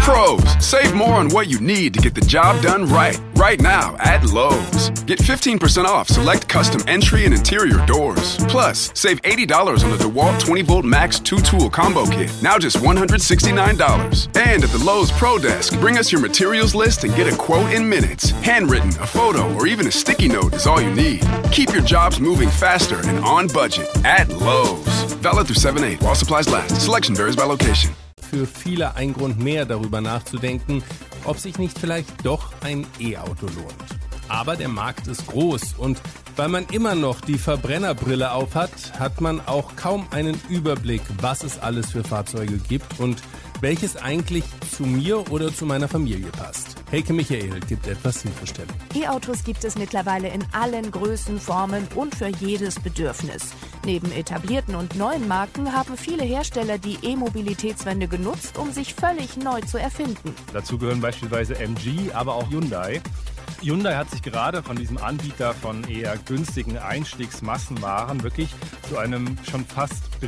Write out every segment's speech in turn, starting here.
Pros, save more on what you need to get the job done right. Right now at Lowe's. Get 15% off select custom entry and interior doors. Plus, save $80 on the DeWalt 20-volt Max 2-tool combo kit. Now just $169. And at the Lowe's Pro Desk, bring us your materials list and get a quote in minutes. Handwritten, a photo, or even a sticky note is all you need. Keep your jobs moving faster and on budget at Lowe's. Valid through 7/8 while supplies last. Selection varies by location. Für viele ein Grund mehr, darüber nachzudenken, ob sich nicht vielleicht doch ein E-Auto lohnt. Aber der Markt ist groß und weil man immer noch die Verbrennerbrille aufhat, hat man auch kaum einen Überblick, was es alles für Fahrzeuge gibt und welches eigentlich zu mir oder zu meiner Familie passt. Heike Michael gibt etwas Hilfestellung. E-Autos gibt es mittlerweile in allen Größen, Formen und für jedes Bedürfnis. Neben etablierten und neuen Marken haben viele Hersteller die E-Mobilitätswende genutzt, um sich völlig neu zu erfinden. Dazu gehören beispielsweise MG, aber auch Hyundai. Hyundai hat sich gerade von diesem Anbieter von eher günstigen Einstiegsmassenwaren wirklich zu einem schon fast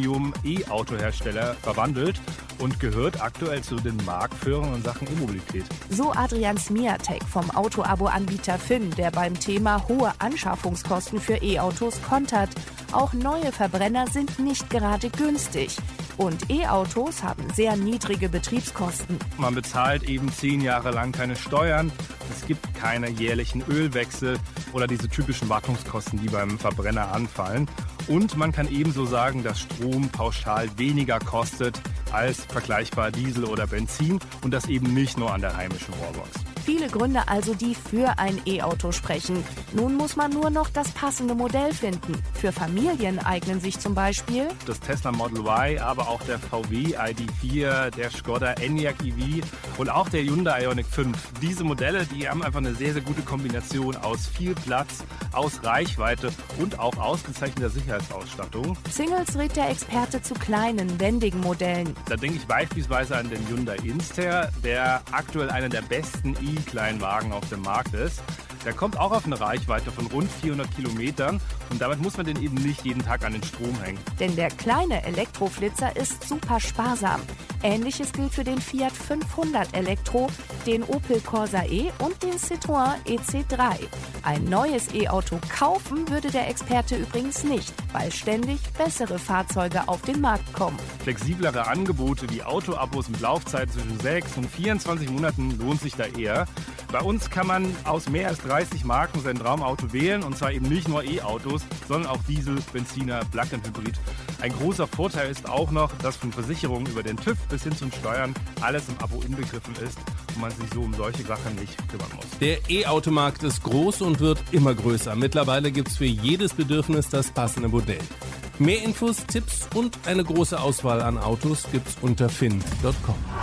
Premium-E-Auto-Hersteller verwandelt und gehört aktuell zu den Marktführern in Sachen E-Mobilität. So Adrian Smiatek vom Auto-Abo-Anbieter Finn, der beim Thema hohe Anschaffungskosten für E-Autos kontert. Auch neue Verbrenner sind nicht gerade günstig. Und E-Autos haben sehr niedrige Betriebskosten. Man bezahlt eben 10 Jahre lang keine Steuern. Es gibt keine jährlichen Ölwechsel oder diese typischen Wartungskosten, die beim Verbrenner anfallen. Und man kann ebenso sagen, dass Strom pauschal weniger kostet als vergleichbar Diesel oder Benzin und das eben nicht nur an der heimischen Wallbox. Viele Gründe also, die für ein E-Auto sprechen. Nun muss man nur noch das passende Modell finden. Für Familien eignen sich zum Beispiel das Tesla Model Y, aber auch der VW ID.4, der Skoda Enyaq EV und auch der Hyundai Ioniq 5. Diese Modelle, die haben einfach eine sehr, sehr gute Kombination aus viel Platz, aus Reichweite und auch ausgezeichneter Sicherheitsausstattung. Singles rät der Experte zu kleinen, wendigen Modellen. Da denke ich beispielsweise an den Hyundai Inster, der aktuell einer der besten E-Kleinwagen auf dem Markt ist. Der kommt auch auf eine Reichweite von rund 400 Kilometern und damit muss man den eben nicht jeden Tag an den Strom hängen. Denn der kleine Elektroflitzer ist super sparsam. Ähnliches gilt für den Fiat 500 Elektro, den Opel Corsa E und den Citroën EC3. Ein neues E-Auto kaufen würde der Experte übrigens nicht, weil ständig bessere Fahrzeuge auf den Markt kommen. Flexiblere Angebote wie Autoabos mit Laufzeit zwischen 6 und 24 Monaten lohnt sich da eher. Bei uns kann man aus mehr als 30 Marken sein Traumauto wählen und zwar eben nicht nur E-Autos, sondern auch Diesel, Benziner, Plug-in-Hybrid. Ein großer Vorteil ist auch noch, dass von Versicherungen über den TÜV bis hin zum Steuern alles im Abo inbegriffen ist und man sich so um solche Sachen nicht kümmern muss. Der E-Automarkt ist groß und wird immer größer. Mittlerweile gibt es für jedes Bedürfnis das passende Modell. Mehr Infos, Tipps und eine große Auswahl an Autos gibt's unter finn.com.